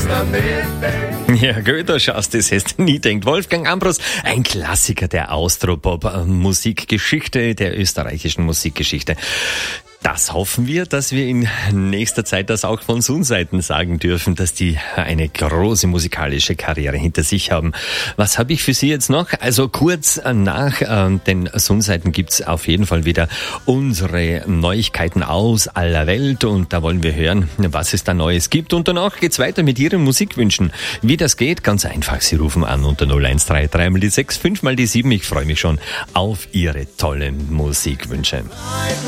Ja, Goethe, schaust, das hast du nie denkt. Wolfgang Ambros, ein Klassiker der Austropop-Musikgeschichte, der österreichischen Musikgeschichte. Das hoffen wir, dass wir in nächster Zeit das auch von Sunseiten sagen dürfen, dass die eine große musikalische Karriere hinter sich haben. Was habe ich für Sie jetzt noch? Also kurz nach den Sunseiten gibt's auf jeden Fall wieder unsere Neuigkeiten aus aller Welt und da wollen wir hören, was es da Neues gibt. Und danach geht's weiter mit Ihren Musikwünschen. Wie das geht? Ganz einfach. Sie rufen an unter 0133 3 mal die 6, 5 mal die 7. Ich freue mich schon auf Ihre tollen Musikwünsche.